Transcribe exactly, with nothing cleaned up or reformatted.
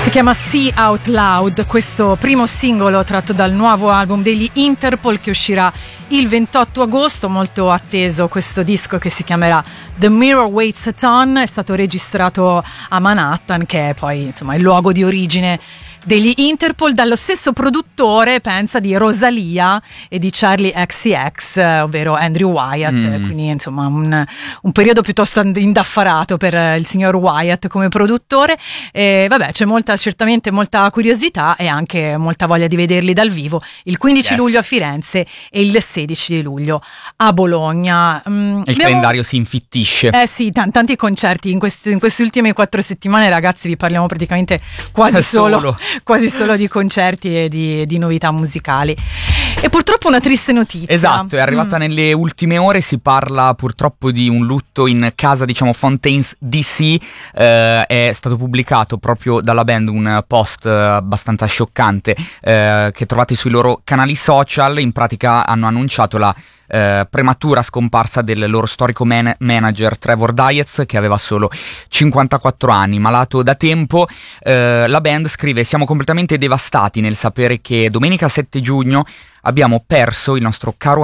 Si chiama See Out Loud, questo primo singolo tratto dal nuovo album degli Interpol che uscirà il ventotto agosto, molto atteso questo disco che si chiamerà The Mirror Waits a Ton, è stato registrato a Manhattan, che è poi insomma il luogo di origine degli Interpol, dallo stesso produttore, pensa, di Rosalia e di Charlie X C X, ovvero Andrew Wyatt, mm. quindi insomma un, un periodo piuttosto indaffarato per il signor Wyatt come produttore. E vabbè, c'è molta, certamente molta curiosità e anche molta voglia di vederli dal vivo il quindici yes. luglio a Firenze e il sedici di luglio a Bologna. Mm, il abbiamo... calendario si infittisce. Eh sì, t- tanti concerti in, questi, in queste ultime quattro settimane, ragazzi, vi parliamo praticamente quasi solo, solo. quasi solo di concerti e di, di novità musicali. E purtroppo una triste notizia. Esatto, è arrivata mm. nelle ultime ore, si parla purtroppo di un lutto in casa, diciamo, Fontaines D C. Eh, è stato pubblicato proprio dalla band un post abbastanza scioccante eh, che trovate sui loro canali social. In pratica hanno annunciato la Eh, prematura scomparsa del loro storico man- manager Trevor Dietz, che aveva solo cinquantaquattro anni, malato da tempo. Eh, la band scrive: siamo completamente devastati nel sapere che domenica sette giugno abbiamo perso il nostro caro